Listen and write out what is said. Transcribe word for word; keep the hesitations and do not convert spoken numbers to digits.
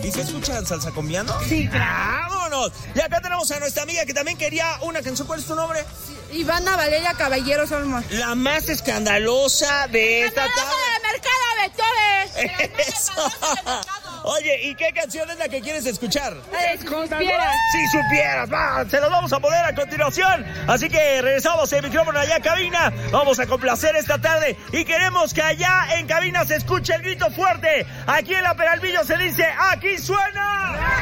¿Y se escuchan salsa combiando? Sí, claro. ¡Vámonos! Y acá tenemos a nuestra amiga que también quería una canción. ¿Cuál es tu nombre? Ivana Valeria Caballeros Olmos. La más escandalosa de esta tarde. de mercado, Betores. Eso. Oye, ¿y qué canción es la que quieres escuchar? Si supieras. Si supieras, va, se los vamos a poner a continuación. Así que regresamos el micrófono allá en cabina. Vamos a complacer esta tarde y queremos que allá en cabina se escuche el grito fuerte. Aquí en la Peralvillo se dice, ¡aquí suena!